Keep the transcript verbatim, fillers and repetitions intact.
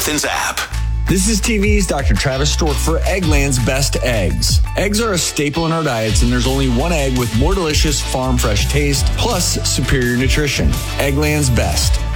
Athens app. This is T V's Doctor Travis Stork for Eggland's Best Eggs. Eggs are a staple in our diets, and there's only one egg with more delicious farm fresh taste, plus superior nutrition. Eggland's Best.